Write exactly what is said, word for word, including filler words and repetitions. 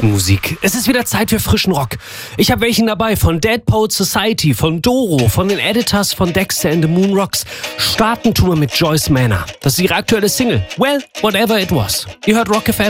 guten Musik. Es ist wieder Zeit für frischen Rock. Ich habe welchen dabei von Dead Poets Society, von Doro, von den Editors, von Dexter and the Moon Rocks. Starten tun wir mit Joyce Manor. Das ist ihre aktuelle Single. Well, whatever it was. Ihr hört Rock F M.